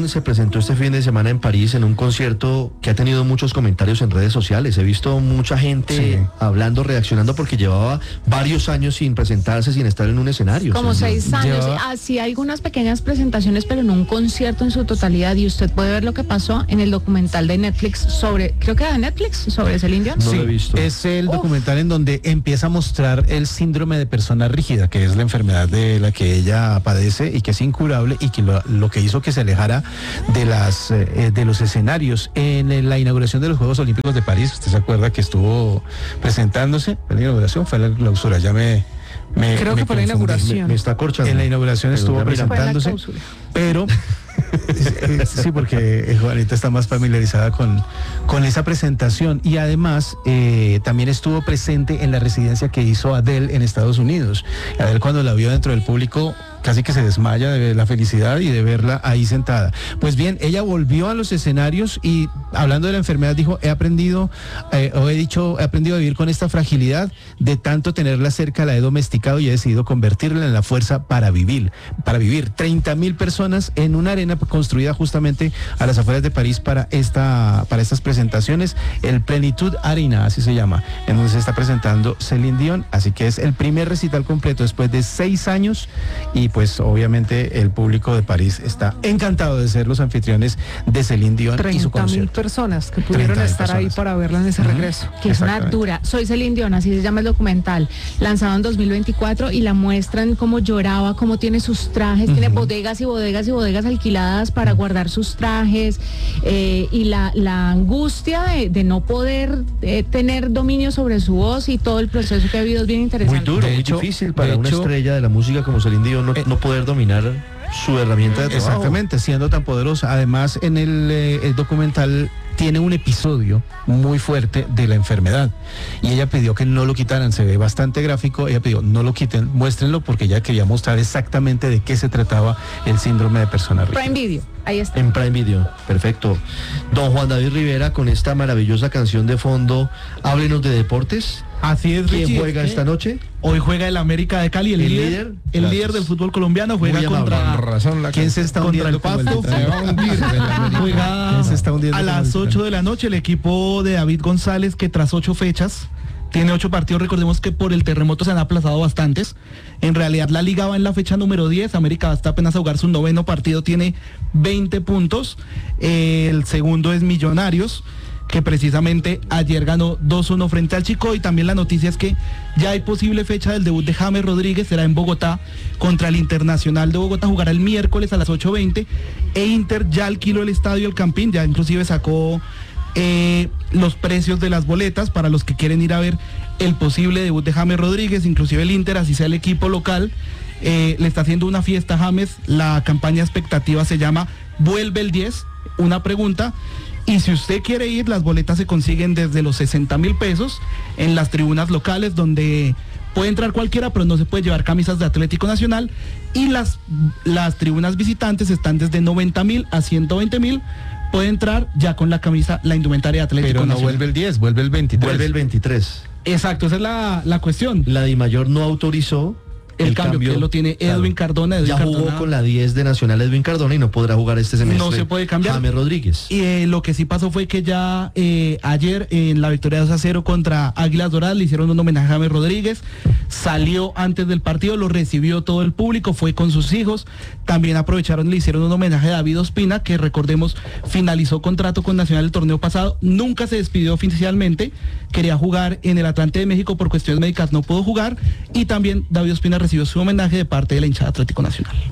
Dion se presentó este fin de semana en París en un concierto que ha tenido muchos comentarios en redes sociales. He visto mucha gente hablando, reaccionando, porque llevaba varios años sin presentarse, sin estar en un escenario. Como 6 años. Sí, algunas pequeñas presentaciones, pero no un concierto en su totalidad. Y usted puede ver lo que pasó en el documental de Netflix sobre, creo que de Netflix, sobre Celine Dion. No lo he visto. Es el documental en donde empieza a mostrar el síndrome de persona rígida, que es la enfermedad de la que ella padece y que es incurable, y que lo que hizo que se alejara de los escenarios en la inauguración de los Juegos Olímpicos de París. Usted se acuerda que estuvo presentándose. ¿Fue la inauguración? Fue la clausura, Creo que fue la inauguración. Me está corchando. En la inauguración estuvo presentándose, pero sí, porque Juanita está más familiarizada con esa presentación, y además también estuvo presente en la residencia que hizo Adele en Estados Unidos. Adele, cuando la vio dentro del público, casi que se desmaya de la felicidad y de verla ahí sentada. Pues bien, ella volvió a los escenarios y, hablando de la enfermedad, dijo: he aprendido a vivir con esta fragilidad, de tanto tenerla cerca la he domesticado y he decidido convertirla en la fuerza para vivir. 30,000 personas en una arena construida justamente a las afueras de París para estas presentaciones, el Plenitud Arena, así se llama, en donde se está presentando Celine Dion. Así que es el primer recital completo después de 6 años, y pues obviamente el público de París está encantado de ser los anfitriones de Celine Dion y su concierto. 30,000 personas que pudieron estar ahí para verla en ese regreso. Que es una dura. Soy Celine Dion, así se llama el documental, lanzado en 2024, y la muestran cómo lloraba, cómo tiene sus trajes, tiene bodegas y bodegas y bodegas alquiladas para guardar sus trajes, y la angustia de no poder tener dominio sobre su voz, y todo el proceso que ha habido es bien interesante. Muy duro, muy difícil para una estrella de la música como Celine Dion no poder dominar su herramienta de trabajo. Exactamente, siendo tan poderosa. Además, en el documental tiene un episodio muy fuerte de la enfermedad, y ella pidió que no lo quitaran. Se ve bastante gráfico. Ella pidió: no lo quiten, muéstrenlo, porque ella quería mostrar exactamente de qué se trataba el síndrome de persona rígida. Prime Video, ahí está. En Prime Video, perfecto. Don Juan David Rivera, con esta maravillosa canción de fondo, háblenos de deportes. Así es, ¿Quién Richie. juega esta noche? Hoy juega el América de Cali, el líder del fútbol colombiano, juega ¿Quién se está contra hundiendo el Pasto. Juega ¿Quién se está hundiendo a las 8 de la noche el equipo de David González, que tras 8 fechas tiene 8 partidos. Recordemos que por el terremoto se han aplazado bastantes. En realidad la liga va en la fecha número 10. América está apenas a jugar su 9º partido, tiene 20 puntos. El segundo es Millonarios, que precisamente ayer ganó 2-1 frente al Chico. Y también la noticia es que ya hay posible fecha del debut de James Rodríguez. Será en Bogotá contra el Internacional de Bogotá. Jugará el miércoles a las 8:20. E Inter ya alquiló el estadio El Campín, ya inclusive sacó los precios de las boletas para los que quieren ir a ver el posible debut de James Rodríguez. Inclusive el Inter, así sea el equipo local, le está haciendo una fiesta a James. La campaña expectativa se llama Vuelve el 10, una pregunta. Y si usted quiere ir, las boletas se consiguen desde los 60,000 pesos en las tribunas locales, donde puede entrar cualquiera, pero no se puede llevar camisas de Atlético Nacional. Y las tribunas visitantes están desde 90,000 a 120,000. Puede entrar ya con la camisa, la indumentaria de Atlético Pero no Nacional. vuelve el 10, vuelve el 23. Vuelve el 23. Exacto, esa es la cuestión. La DIMAYOR no autorizó El cambio que lo tiene Edwin Cardona. Ya jugó con la 10 de Nacional Edwin Cardona y no podrá jugar este semestre. No se puede cambiar. James Rodríguez. Y lo que sí pasó fue que ya ayer en la victoria 2-0 contra Águilas Doradas le hicieron un homenaje a James Rodríguez. Salió antes del partido, lo recibió todo el público, fue con sus hijos. También aprovecharon y le hicieron un homenaje a David Ospina, que recordemos finalizó contrato con Nacional el torneo pasado. Nunca se despidió oficialmente. Quería jugar en el Atlante de México, por cuestiones médicas no pudo jugar. Y también David Ospina recibió su homenaje de parte de la hinchada Atlético Nacional.